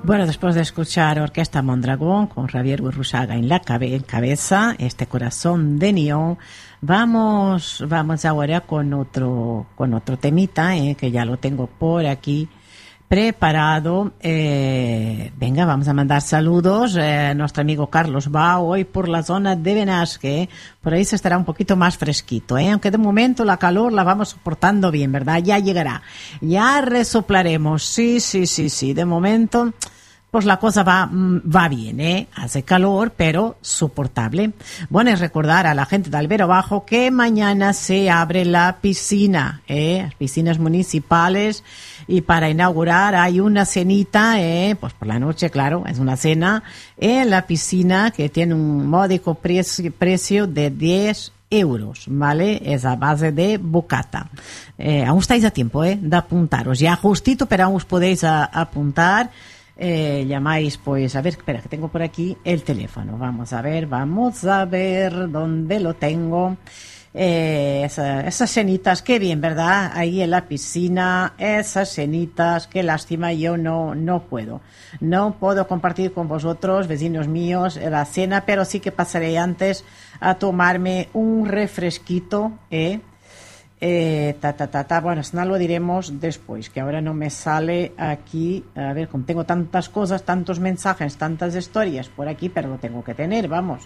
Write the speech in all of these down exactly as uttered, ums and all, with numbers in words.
Bueno, después de escuchar Orquesta Mondragón con Javier Gurruchaga en la cabe- en cabeza, este corazón de neón, vamos, vamos ahora con otro, con otro temita, eh, que ya lo tengo por aquí preparado. Eh, venga, vamos a mandar saludos. Eh, nuestro amigo Carlos va hoy por la zona de Benasque. Por ahí se estará un poquito más fresquito, ¿eh? Aunque de momento la calor la vamos soportando bien, ¿verdad? Ya llegará. Ya resoplaremos. Sí, sí, sí, sí. De momento, pues la cosa va, va bien, ¿eh? Hace calor, pero soportable. Bueno, es recordar a la gente de Albero Bajo que mañana se abre la piscina, ¿eh? Las piscinas municipales. Y para inaugurar hay una cenita, eh, pues por la noche, claro, es una cena en la piscina que tiene un módico precio, precio de diez euros, ¿vale? Es a base de bocata. Eh, aún estáis a tiempo, eh, de apuntaros. Ya justito, pero aún os podéis a, apuntar. Eh, llamáis, pues, a ver, espera, que tengo por aquí el teléfono. Vamos a ver, vamos a ver dónde lo tengo. Eh, esa, esas cenitas, qué bien, ¿verdad? Ahí en la piscina, esas cenitas, qué lástima, yo no, no puedo. No puedo compartir con vosotros, vecinos míos, la cena, pero sí que pasaré antes a tomarme un refresquito, ¿eh? Eh, ta, ta, ta, ta. Bueno, no lo diremos después, que ahora no me sale aquí. A ver, como tengo tantas cosas, tantos mensajes, tantas historias por aquí, pero lo tengo que tener, vamos.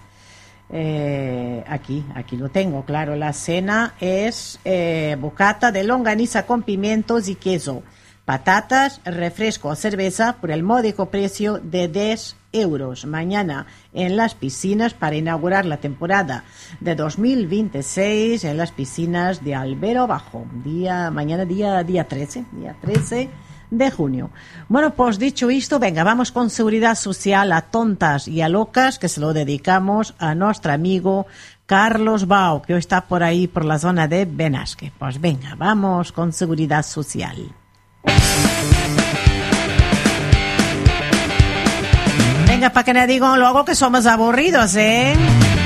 Eh, aquí, aquí lo tengo, claro. La cena es eh, bocata de longaniza con pimientos y queso, patatas, refresco o cerveza por el módico precio de diez euros. Mañana en las piscinas para inaugurar la temporada de dos mil veintiséis en las piscinas de Albero Bajo. Día, mañana día, día trece, día trece de junio. Bueno, pues dicho esto, venga, vamos con seguridad social a tontas y a locas, que se lo dedicamos a nuestro amigo Carlos Bao, que hoy está por ahí por la zona de Benasque. Pues venga, vamos con seguridad social. Venga, para que no digan luego que somos aburridos, ¿eh?